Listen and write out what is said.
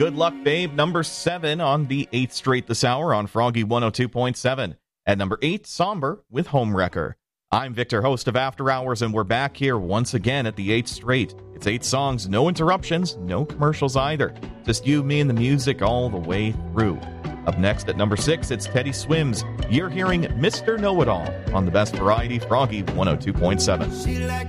Good Luck Babe, number 7 on the 8th straight this hour on Froggy 102.7. At number 8, Somber with Homewrecker. I'm Victor, host of After Hours, and we're back here once again at the 8th straight. It's 8 songs, no interruptions, no commercials either. Just you, me, and the music all the way through. Up next at number 6, it's Teddy Swims. You're hearing Mr. Know-It-All on the best variety, Froggy 102.7. She like